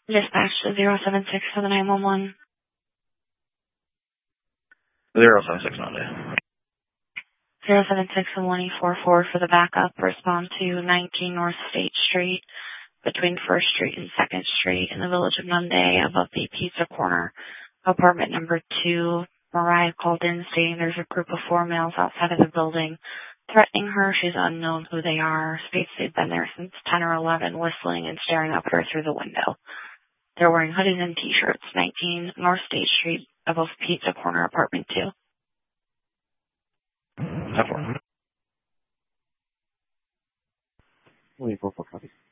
Dispatch to 076 for the 911. 076 Monday. 076 and 1844 for the backup. Respond to 19 North State Street between 1st Street and 2nd Street in the village of Monday above the Pizza Corner. Apartment number 2. Mariah called in stating there's a group of 4 males outside of the building threatening her. She's unknown who they are. States they've been there since 10 or 11, whistling and staring up at her through the window. They're wearing hoodies and t-shirts. 19 North State Street above Pizza Corner, apartment 2. 10-4. 1844 copy.